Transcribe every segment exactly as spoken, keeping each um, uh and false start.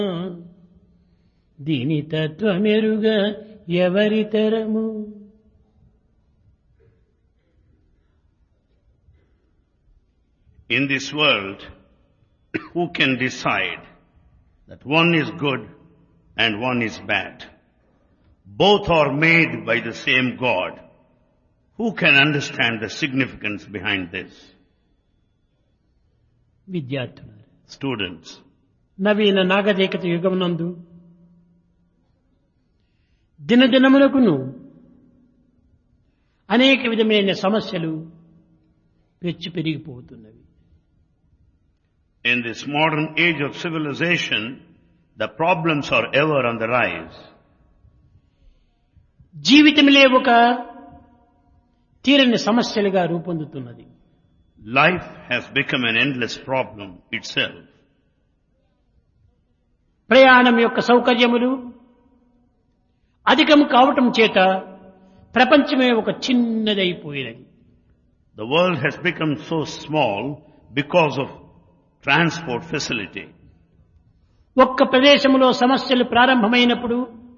దీని తత్వమెరుగ ఎవరి తరము. In this world, who can decide that one is good and one is bad? Both are made by the same God. Who can understand the significance behind this? విద్యార్థులు, Students, నవీన నాగరికత యుగమునందు దినదినములకును అనేక విధమైన సమస్యలు పెచ్చు పెరిగిపోతున్నవి. in this modern age of civilization, the problems are ever on the rise. జీవితములే ఒక తీరని సమస్యలుగా రూపొందుతున్నది. Life has become an endless problem itself. ప్రయాణం యొక్క సౌకర్యములు అధికం కావటం చేత ప్రపంచమే ఒక చిన్నదైపోయినది. The world has become so small because of transport facility. ఒక్క ప్రదేశంలో సమస్యలు ప్రారంభమైనప్పుడు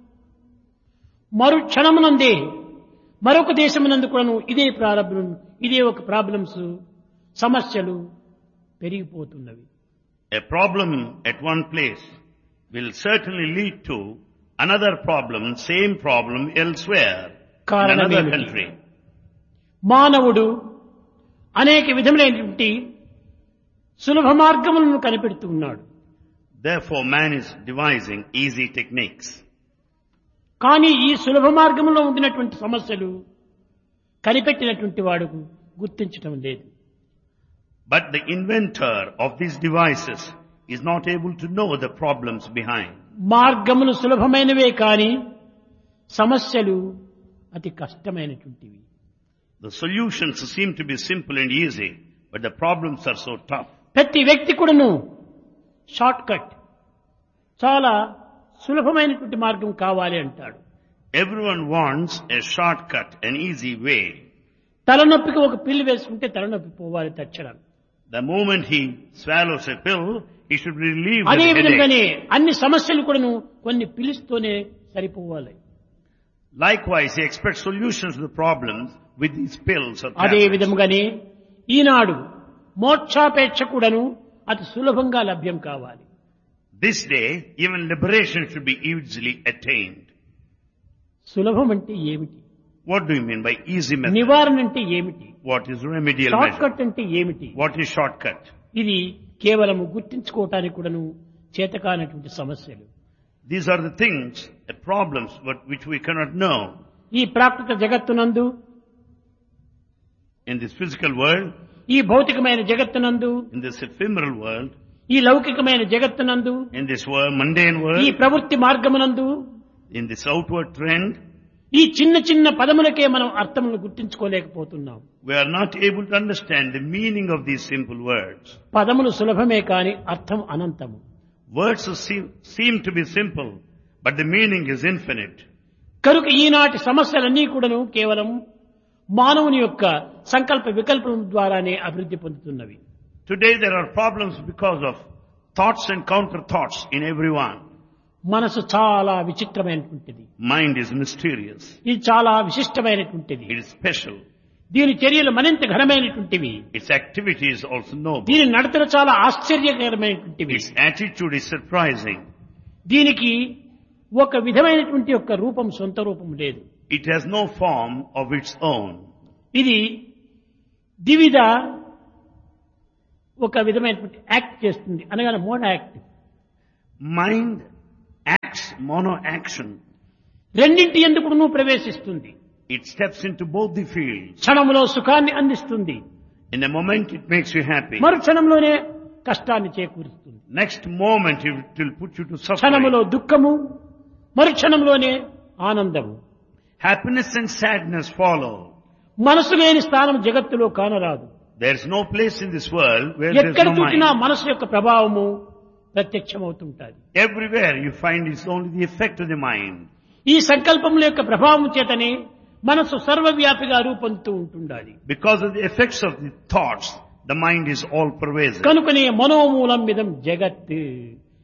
మరు క్షణమునందే మరొక దేశమునందు కూడాను ఇదే ప్రారంభం ఇదే ఒక ప్రాబ్లమ్స్ సమస్యలు పెరిగిపోతున్నవి. A problem at one place will certainly lead to another problem, same problem elsewhere in another country. మానవుడు అనేక విధములైనటువంటి సులభ మార్గములను కనిపెడుతూ ఉన్నాడు. Therefore, man is devising easy techniques. కానీ ఈ సులభ మార్గంలో ఉండినటువంటి సమస్యలు కనిపెట్టినటువంటి వాడు గుర్తించడం లేదు. But the inventor of these devices is not able to know the problems behind. మార్గములు సులభమైనవే కానీ సమస్యలు అతి కష్టమైనటువంటివి. The solutions seem to be simple and easy, but the problems are so tough. ప్రతి వ్యక్తి కూడాను షార్ట్ కట్ చాలా సులభమైనటువంటి మార్గం కావాలి అంటాడు. Everyone wants a shortcut, an easy way. తలనొప్పికి ఒక పిల్లు వేసుకుంటే తలనొప్పి పోవాలి తక్షణం. The moment he swallows a pill, he should be relieved of అదే the విధంగానే headache. అన్ని సమస్యలు కూడాను కొన్ని పిలుస్తూనే సరిపోవాలి. Likewise, he expects solutions to the problems with these pills or అదే tablets. విధముగానే ఈనాడు మోక్షాపేక్ష కూడాను అతి సులభంగా లభ్యం కావాలి. This day, even liberation should be easily attained. సులభం అంటే ఏమిటి? What do you mean by easy method? నివారణ అంటే ఏమిటి? What is remedial short measure? Cut అంటే ఏమిటి? What is shortcut? ఇది కేవలం గుర్తించుకోవటానికి కూడాను చేతకానటువంటి సమస్యలు. These are the things, the problems but which we cannot know. ఈ ప్రాకృత జగత్తునందు In this physical world, ఈ భౌతికమైన జగత్తునందు in this ephemeral world, ఈ లౌకికమైన జగత్తునందు in this world, mundane ఈ world, ప్రవృత్తి మార్గమునందు in this outward trend, ఈ చిన్న చిన్న పదములకే మనం అర్థములను గుర్తించుకోలేకపోతున్నాం. we are not able to understand the meaning of these simple words. పదములు సులభమే కాని అర్థం అనంతము. Words seem, seem to be simple, but the meaning is infinite. కనుక ఈనాటి సమస్యలన్నీ కూడాను కేవలం మానవుని యొక్క సంకల్ప వికల్పం ద్వారానే అభివృద్ధి పొందుతున్నవి. Today there are problems because of thoughts and counter thoughts in everyone. మనసు చాలా విచిత్రమైనటువంటిది. Mind is mysterious. ఇది చాలా విశిష్టమైనటువంటిది. It is special. దీని చర్యలు మరింత ఘనమైనటువంటివి. Its activity is also noble. దీని నడతలు చాలా ఆశ్చర్యకరమైనటువంటివి. Its attitude is surprising. దీనికి ఒక విధమైనటువంటి యొక్క రూపం సొంత రూపం లేదు. It has no form of its own. ఇది ద్విధ ఒక విధమైనటువంటి యాక్ట్ చేస్తుంది అనగా mono act. Mind acts mono action. రెండింటి ఎందుకు ప్రవేశిస్తుంది. It steps into both the fields. క్షణంలో సుఖాన్ని అందిస్తుంది, In a moment it makes you happy. మరు క్షణంలోనే కష్టాన్ని చేకూరుస్తుంది. Next moment it will put you to క్షణములో suffering. దుఃఖము, మరు క్షణంలోనే ఆనందము. Happiness and sadness follow. మనసు లేని స్థానం జగత్తులో కానరాదు. There is no place in this world where there is ఎక్కడ no చూసినా mind. మనసు యొక్క ప్రభావము ప్రత్యక్షమవుతుంటాది. Everywhere you find it's only the effect of the mind. ఈ సంకల్పముల యొక్క ప్రభావం చేతనే మనసు సర్వవ్యాపిగా రూపొందుతూ ఉంటుండాలి. Because of the effects of the thoughts, the mind is all pervasive. కనుకనే మనోమూలం మిదం జగత్.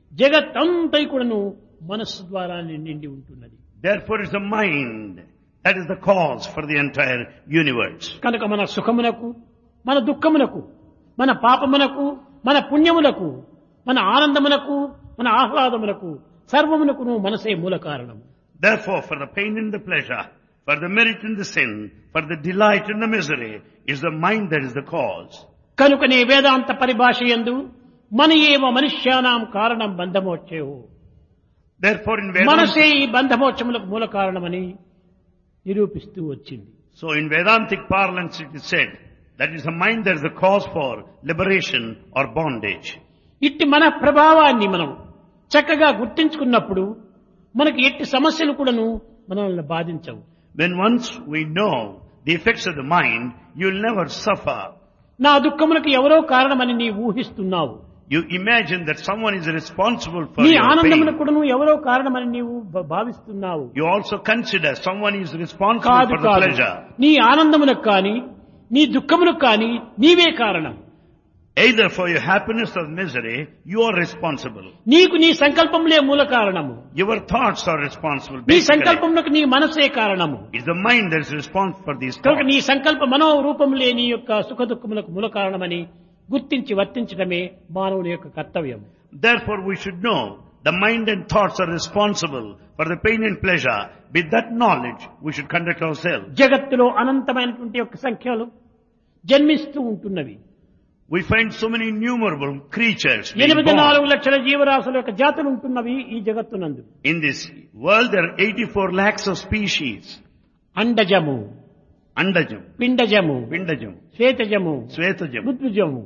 జగత్తంతా కూడాను మనస్సు ద్వారా నిండి ఉంటున్నది. Therefore it's the mind that is the cause for the entire universe. కనుక మన సుఖమునకు, మన దుఃఖమునకు, మన పాపమునకు, మన పుణ్యములకు, మన ఆనందమునకు, మన ఆహ్లాదమునకు సర్వమునకును మనసే మూల కారణం. Therefore for the pain and the pleasure, for the merit and the sin, for the delight and the misery is the mind that is the cause. కనుకనే వేదాంత పరిభాష యందు మన ఏవ మనుష్యానాం కారణం బంధమోక్షేహో, Therefore in Vedanta, మనసే ఈ బంధమోక్షములకు మూల కారణమని నిరూపిస్తూ వచ్చింది. so in Vedantic parlance it is said that is the mind that is the cause for liberation or bondage. ఇట్టి మన ప్రభావాన్ని మనం చక్కగా గుర్తించుకున్నప్పుడు మనకి ఎట్టి సమస్యలు కూడాను మనల్ని బాధించవు. When once we know the effects of the mind, you will never suffer. నా దుఃఖములకు ఎవరో కారణమని నీ ఊహిస్తున్నావు. You imagine that someone is responsible for నీ your ఆనందములకు pain. కూడాను ఎవరో కారణమని నీవు భ- భావిస్తున్నావు. You also consider someone is responsible కాదు for the కాదు, pleasure. నీ ఆనందములకు కానీ నీ దుఃఖములకు కానీ నీవే కారణం. Either for your happiness or misery, you are responsible. నీకు నీ సంకల్పములే మూల కారణము. Your thoughts are responsible. నీ Basically, సంకల్పములకు నీ మనసే కారణము. it's the mind that is responsible for these కనుక thoughts. నీ సంకల్ప మనోరూపములే నీ యొక్క సుఖ దుఃఖములకు మూల కారణమని గుర్తించి వర్తించడమే మానవుని యొక్క కర్తవ్యం. Therefore, we should know the mind and thoughts are responsible for the pain and pleasure. With that knowledge, we should conduct ourselves. జగత్తులో అనంతమైనటువంటి యొక్క సంఖ్యలు జన్మిస్తూ ఉంటున్నవి. We find so many innumerable creatures being ఎనిమిది born. నాలుగు లక్షల జీవరాశుల యొక్క జాతులు ఉంటున్నవి ఈ జగత్తునందు. In this world, there are eighty-four lakhs of species. అండజము, Andajam, పిండజము, Pindajam, శ్వేతజము, Svetajam. ఋత్విజము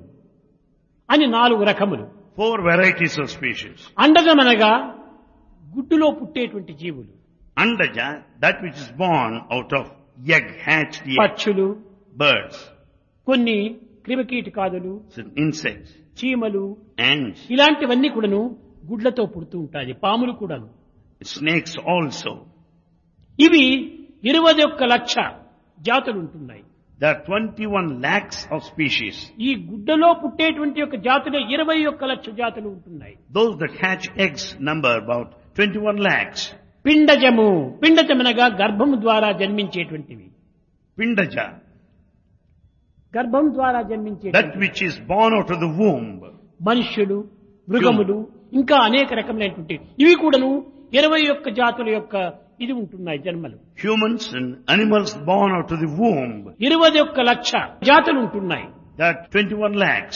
అని నాలుగు రకములు. Four varieties of species. అండజం అనగా గుడ్డులో పుట్టేటువంటి జీవులు. Andaja, that which is born out of egg, hatched egg. పక్షులు, Birds, కొన్ని క్రిమికీటకాదులు, insects, చీమలు, ants, ఇలాంటివన్నీ కూడాను గుడ్లతో పుడుతూ ఉంటాయి. పాములు కూడాను. snakes also. ఇవి ఇరవై ఒక్క లక్ష జాతులు ఉంటున్నాయి. There are twenty-one lakhs of species. ఈ గుడ్డలో పుట్టేటువంటి యొక్క జాతులు ఇరవై ఒక్క లక్ష జాతులు ఉంటున్నాయి. Those that hatch eggs number about twenty-one lakhs. పిండజము, పిండజమనగా గర్భము ద్వారా జన్మించేటువంటివి. Pindaja, గర్భం ద్వారా that జన్మించేటువంటి which is born out of the womb. మనుష్యులు, మృగములు, ఇంకా అనేక రకములైనటువంటి ఇవి కూడాను ఇరవై ఒక్క జాతుల యొక్క ఇది ఉంటున్నాయి జన్మలు. Humans and animals born out of the womb. ఇరవై ఒక్క లక్ష జాతులు ఉంటున్నాయి. There are twenty-one lakhs.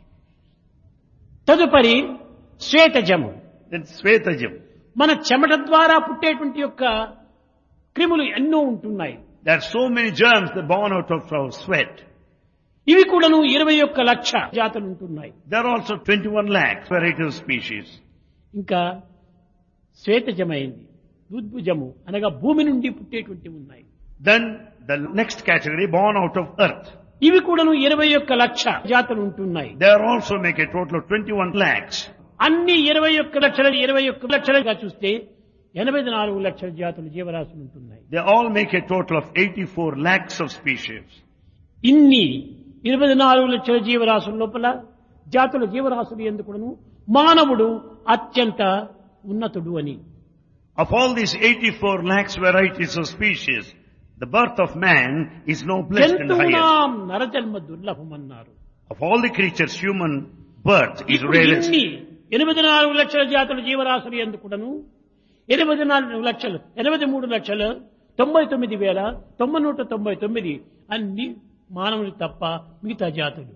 తదుపరి శ్వేతజము, Then Svetajam. మన చెమట ద్వారా పుట్టేటువంటి యొక్క క్రిములు ఎన్నో ఉంటున్నాయి. There are so many germs that are born out of our sweat. ఇవి కూడాను ఇరవై ఒక్క లక్ష జాతులు ఉంటున్నాయి. There are also twenty-one lakhs varieties of species. ఇంకా శ్వేతజమైంది, ఉద్భుజము అనగా భూమి నుండి పుట్టేటువంటివి ఉన్నాయి. Then the next category born out of earth. ఇవి కూడాను ఇరవై ఒక్క లక్ష జాతులు ఉంటున్నాయి. There also make a total of twenty-one lakhs. అన్ని ఇరవై ఒక్క లక్షల ఇరవై ఒక్క లక్షలుగా చూస్తే ఎనభై నాలుగు లక్షల జాతులు జీవరాశులు ఉంటున్నాయి. They all make a total of eighty-four lakhs of species. ఇన్ని ఇరవై నాలుగు లక్షల జీవరాశుల లోపల జాతుల జీవరాశులు ఎందుకును మానవుడు అత్యంత ఉన్నతుడు అని. Of all these eighty-four lakhs varieties of species, the birth of man is no blessed and highest. జంతువునాం నరజన్మ దుర్లభం అన్నారు. Of all the creatures, human birth is ఇప్పుడు rarest. ఇన్ని ఎనిమిది నాలుగు లక్షల జాతుల జీవరాశులు ఎందుకును ఎనిమిది నాలుగు లక్షలు ఎనభై మూడు లక్షలు తొంభై తొమ్మిది వేల తొంభై నూట తొంభై తొమ్మిది అన్ని మానవులు తప్ప మిగతా జాతులు.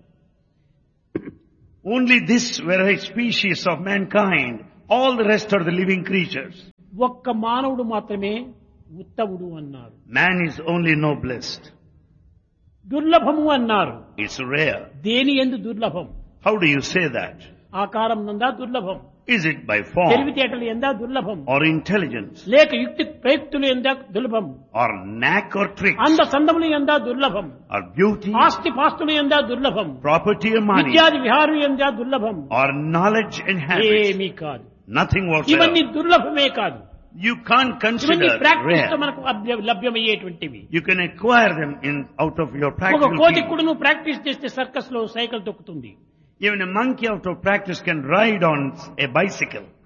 Only this variety species of mankind, all the rest are the living creatures. ఒక్క మానవుడు మాత్రమే ఉత్తముడు అన్నారు. Man is only noblest. దుర్లభము అన్నారు. It's rare. దేని ఎందు దుర్లభం? How do you say that? ఆకారం నందా దుర్లభం, Is it by form తెలివితేటలు ఎందా దుర్లభం, or intelligence లేక యుక్తి ప్రయుక్తులు ఎందా దుర్లభం, or knack or tricks అంద సందములు ఎందా దుర్లభం, or beauty, ఆస్తి పాస్తులు ఎందా దుర్లభం, property or money విద్యాది విహారం ఎందా దుర్లభం? or knowledge and habits? ఏమీ కాదు. Nothing ఇవన్నీ whatsoever. దుర్లభమే కాదు. You can't ఇవన్నీ consider ప్రాక్టీస్ తో rare. మనకు అభ్య- లభ్యమయ్యేటువంటివి. You can acquire them in out of your ఒక practical కోతి field. కూడా నువ్వు ప్రాక్టీస్ చేస్తే సర్కస్ లో cycle తొక్కుతుంది. Even a monkey out of practice can ride on a bicycle.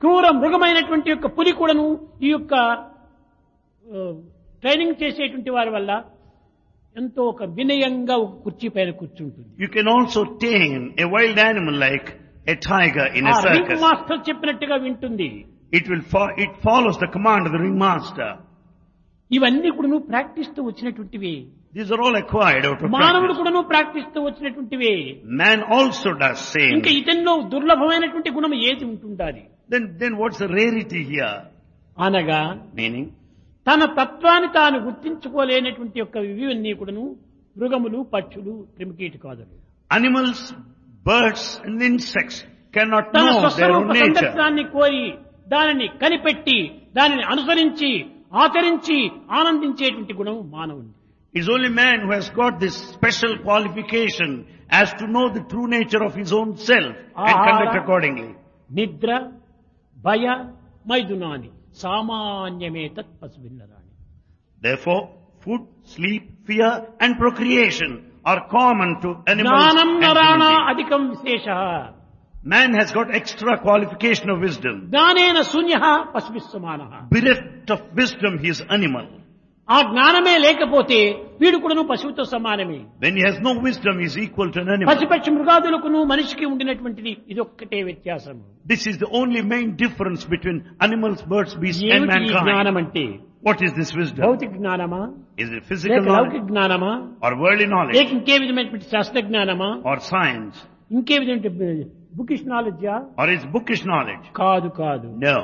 క్రూర మృగమైనటువంటి యొక్క పులి కూడాను ఈ యొక్క ఆ, ట్రైనింగ్ చేసేటువంటి వారి వల్ల ఎంతో ఒక వినయంగా ఒక కుర్చీ పైన కూర్చుంటుంది. You can also tame a wild animal like a tiger in a ఆ రింగ్ circus. మాస్టర్ చెప్పినట్టుగా వింటుంది. It will fo- it follows the command of the ringmaster. ఇవన్నీ కూడాను ప్రాక్టీస్ తో వచ్చినటువంటివి. These are all acquired out of మానవుడు practice. కూడాను practice తో వచ్చినటువంటివి. Man also does same. ఇంకా ఇతనిలో దుర్లభమైనటువంటి గుణం ఏది ఉంటుండాలి Then, then what's the rarity here? అనగా Meaning, తన తత్వాన్ని తాను గుర్తించుకోలేనటువంటి యొక్క ఇవన్నీ కూడాను మృగములు, పక్షులు, క్రిమికీటకాదులు animals, birds and insects cannot తన know their స్వస్వరూప own nature. సందర్భాన్ని కోరి దానిని కనిపెట్టి దానిని అనుసరించి ఆచరించి ఆనందించేటువంటి గుణం మానవుని. It's only man who has got this special qualification as to know the true nature of his own self and Ahara. conduct accordingly. నిద్ర, భయ, మైదునాని సామాన్యమే తత్ పశుభిన్నరాణి. Therefore, food, sleep, fear and procreation are common to animals జ్ఞానం and నరాణా human beings. అధికం విశేష. Man has got extra qualification of wisdom. జ్ఞానేన శూన్య పశుభిః సమానః. Bereft of wisdom, he is animal. ఆ జ్ఞానమే లేకపోతే వీడు కూడాను పశువుతో సమానమే. When he has no wisdom, he is equal to an animal. పశుపక్షి మృగాదులకును మనిషికి ఉండినటువంటిది ఇదొక్కటే వ్యత్యాసం. This is the only main difference between animals, birds, beasts and ఏమిటి ఈ జ్ఞానం mankind. అంటే? What is this wisdom? భౌతిక జ్ఞానమా, Is it physical లేక లౌకిక knowledge జ్ఞానమా, or worldly లేక knowledge ఇంకే విధమైనటువంటి శాస్త్ర జ్ఞానమా, or science ఇంకే విధమైన bookish నాలెడ్జా? or is bookish knowledge? కాదు కాదు. No.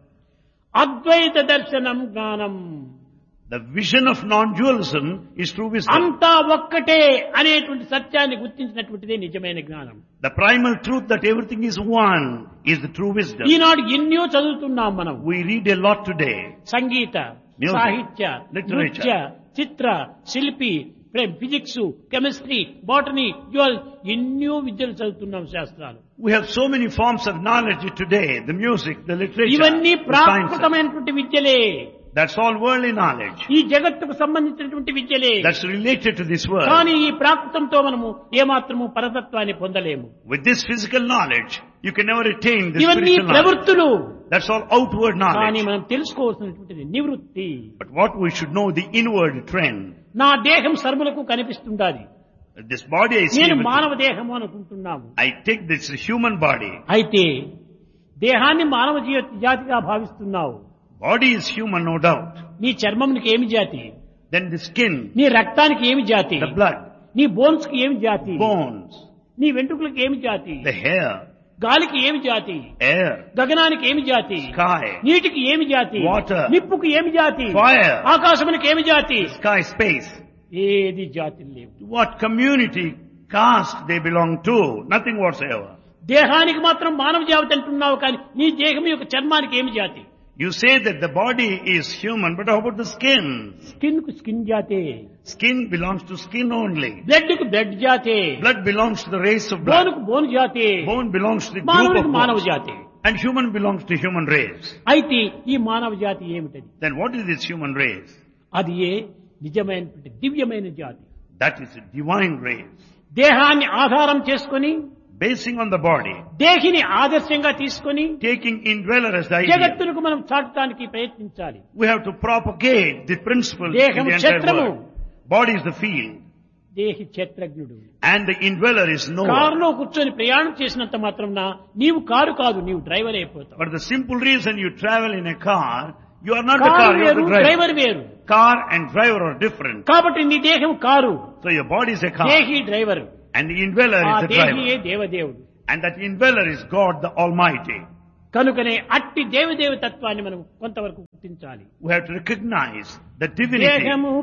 అద్వైత దర్శనం జ్ఞానం. The vision of non-dualism is true wisdom. అంతా ఒక్కటే అనేటువంటి సత్యాన్ని గుర్తించినటువంటిదే నిజమైన జ్ఞానం. The primal truth that everything is one is the true wisdom. ఈనాడు ఎన్నో చదువుతున్నాం మనం. We read a lot today. Sangeetha, Music, సాహిత్య, literature. నృత్య, చిత్ర, శిల్పి, ఫిజిక్స్, కెమిస్ట్రీ, బాటనీ, జువాలజీ ఎన్నో విద్యలు చదువుతున్నాం శాస్త్రాలు. We have so many forms of knowledge today, the music, the literature, ఇవన్నీ the sciences. ప్రాకృతమైనటువంటి విద్యలే. That's all worldly knowledge. ఈ జగత్తుకు సంబంధించినటువంటి విద్యలే. That's related to this world. కానీ ఈ ప్రాకృతంతో మనము ఏమాత్రము పరతత్వాన్ని పొందలేము. With this physical knowledge, you can never attain this ఇవన్నీ spiritual knowledge. ప్రవృత్తులు. That's all outward కానీ knowledge. మనం తెలుసుకోవాల్సినటువంటిది నివృత్తి. But what we should know, the inward trend. నా దేహం సర్వులకు కనిపిస్తుండాలి. This body I see, నేను with- మానవ దేహము అనుకుంటున్నాము. I take this human body. అయితే దేహాన్ని మానవ G- జాతిగా భావిస్తున్నావు. Body is human, no doubt. నీ చర్మమునికి ఏమి జాతి? Then the skin, నీ రక్తానికి ఏమి జాతి? the blood, నీ బోన్స్ కి ఏమి జాతి? bones, నీ వెంట్రుకలకు ఏమి జాతి? the hair, గాలికి ఏమి జాతి? air, గగనానికి ఏమి జాతి? sky, నీటికి ఏమి జాతి? Water. నిప్పుకు ఏమి జాతి? fire, ఆకాశమునికి ఏమి జాతి? sky, space. ఏది జాతి లేవు. To what community, caste they belong to? Nothing whatsoever. దేహానికి మాత్రం మానవ జాతి అంటున్నావు, కానీ నీ దేహం యొక్క చర్మానికి ఏమి జాతి? You say that the body is human, but how about the skin? Skin కు స్కిన్ జాతే, Skin belongs to skin only. Blood కు బ్లడ్ జాతే, Blood belongs to the race of bone blood. కు బోన్ జాతే, Bone belongs to the group మానవునికి of మానవ bones. జాతి. And human belongs to human race. అయితే ఈ మానవ జాతి ఏమిటది? Then what is this human race? అది ఏ నిజమైనటువంటి దివ్యమైన జాతి. That is a divine race. దేహాన్ని ఆధారం చేసుకొని, Basing on the body, దేహిని ఆదర్శంగా తీసుకొని taking indweller as the idea. జగత్తులకు మనం చాటడానికి ప్రయత్నించాలి. We have to propagate the principle in Deham the entire kshetramu. world. Body is the field. దేహి క్షేత్రజ్ఞుడు. And the indweller is knower. కారులో కూర్చొని ప్రయాణం చేసినంత మాత్రం నీవు కారు కాదు, నీవు డ్రైవర్ అయిపోతావు. But the simple reason you travel in a car, you are not the car, car you are వేరు, the driver. డ్రైవర్ వేరు. Car and driver are different. కాబట్టి నీ దేహం car, So your body is a car. దేహి driver. And the indweller ఆ is the దేహియే driver. దేవదేవుడు. And that indweller is God the Almighty. కనుకనే అట్టి దేవదేవ తత్వాన్ని మనం కొంతవరకు గుర్తించాలి. We have to recognize the divinity. దేహము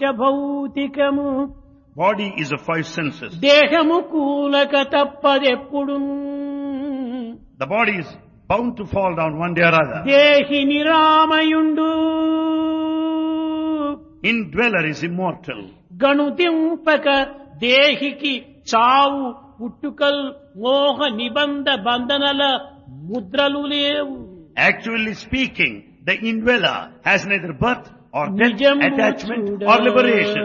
పాంచభౌతికము, Body is of five senses. దేహము కూలక తప్పదెప్పుడు, The body is bound to fall down one day or other. దేహి నిరామయుండు, Indweller is immortal. గణుతింపక దేహికి చావు పుట్టుకల్ మోహ నిబంధ బంధనల ముద్రలు లేవు. Actually speaking, the indweller has neither birth or death, నిజము attachment చూడ. or liberation.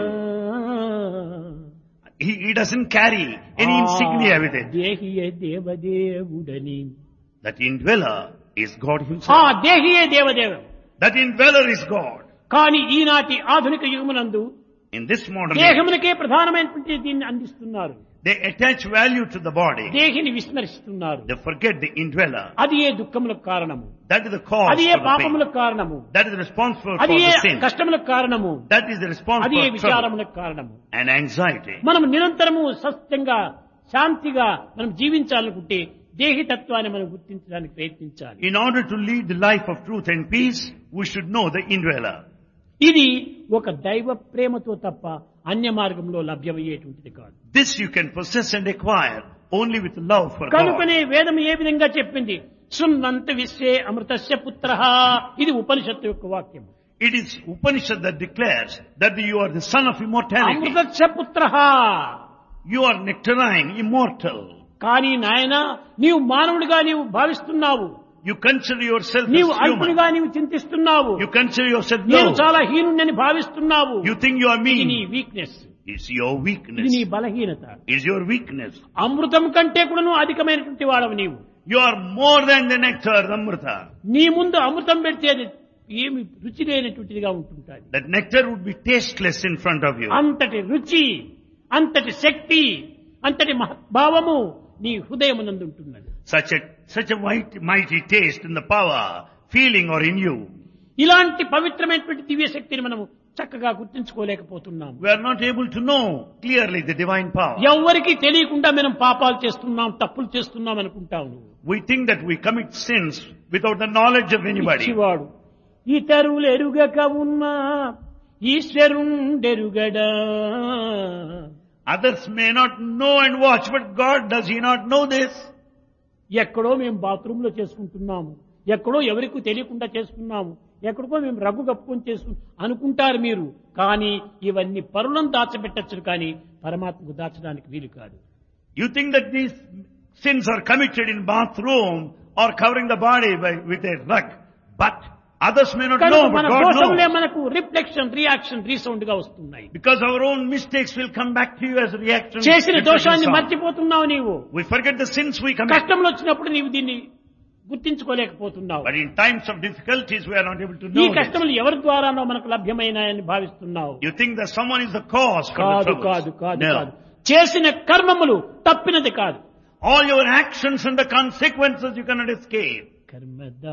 He, he doesn't carry any insignia with it. దేహియే దేవదేవుడని That indweller is God ఆ himself. దేహియే దేవదేవం. That indweller is God. కానీ ఈనాటి ఆధునిక యుగమునందు In this modern age, దేహమునకే ప్రధానమైనటువంటి దీన్ని అందిస్తున్నారు. they attach value to the body. దేహిని విస్మరిస్తున్నారు. They forget the indweller. అది ఏ దుఃఖములకు కారణము, That is the cause అది ఏ for the pain. పాపములకు కారణము, That is responsible for అది ఏ the sin. కష్టములకు కారణము, That is the అది responsible ఏ for trouble విచారములకు కారణము. and anxiety. మనం నిరంతరము సత్యంగా శాంతిగా మనం జీవించాలనుకుంటే దేహితత్వాన్ని మనం గుర్తించడానికి ప్రయత్నించాలి. In order to lead the life of truth and peace, we should know the indweller. ఇది ఒక దైవ ప్రేమతో తప్ప అన్య మార్గంలో లభ్యమయ్యేటువంటిది కాదు. This you can possess and acquire only with love for God. కనుకనే వేదం ఏ విధంగా చెప్పింది, శృణ్వంత విశ్వే అమృతస్య పుత్రః. ఇది ఉపనిషత్తు యొక్క వాక్యం. It is Upanishad that declares that you are the son of immortality. అమృతస్య పుత్రః. You are nectarine, immortal. కానీ నాయన నీవు మానవుడిగా నీవు భావిస్తున్నావు, You consider yourself నీవు as human. అల్పుడిగా నీవు చింతిస్తున్నావు, You consider yourself నేను low. చాలా హీనుడని భావిస్తున్నావు. You think you are ఇది నీ mean. వీక్నెస్, It's your ఇది weakness. నీ బలహీనత. It's your weakness. అమృతం కంటే కూడా నువ్వు అధికమైనటువంటి వాడవు నీవు. You are more than the nectar, the amrita. నీ ముందు అమృతం పెడితే అది ఏమి రుచి లేనటువంటిదిగా ఉంటుంటుంది. That nectar would be tasteless in front of you. అంతటి రుచి, అంతటి శక్తి, అంతటి మహద్భావము నీ హృదయమునందు ఉంటున్నది. Such a, such a mighty, mighty taste in the power, feeling or in you. ఇలాంటి పవిత్రమైనటువంటి దివ్య శక్తిని మనము చక్కగా గుర్తించుకోలేకపోతున్నాము. We are not able to know clearly the divine power. ఎవ్వరికి తెలియకుండా మనం పాపాలు చేస్తున్నాం, తప్పులు చేస్తున్నాం అనుకుంటాము. We think that we commit sins without the knowledge of anybody. పిచ్చివాడు ఇతరులు ఎరుగక ఉన్నా ఈశ్వరుండెరుగడా. Others may not know and watch, but God, does He not know this? ఎక్కడో మేము బాత్రూమ్ లో చేసుకుంటున్నాము, ఎక్కడో ఎవరికి తెలియకుండా చేసుకున్నాము, ఎక్కడికో మేము రగ్గు కప్పుకొని చేసుకు అనుకుంటారు మీరు. కానీ ఇవన్నీ పరులను దాచబెట్టచ్చు, కానీ పరమాత్మకు దాచడానికి వీలు కాదు. You think that these sins are committed in bathroom or covering the body by, with a rug, but others may not know, but మన God దోషములే knows. మనకు రిఫ్లెక్షన్, రియాక్షన్, రీసౌండ్ గా వస్తున్నాయి. Because our own mistakes will come back to you as a reaction. చేసిన reflection దోషాన్ని sound. మర్చిపోతున్నావు నీవు. We forget the sins we commit. కష్టంలో వచ్చినప్పుడు నీవు దీన్ని గుర్తించుకోలేకపోతున్నావు. But in times of difficulties, we are not able to ఈ know this. కష్టములు ఎవరి ద్వారానో మనకు లభ్యమైనాయని భావిస్తున్నావు. You think that someone is the cause for the కాదు troubles. కాదు కాదు No. కాదు. చేసిన కర్మములు తప్పినది కాదు. All your actions and the consequences you cannot escape. కర్మ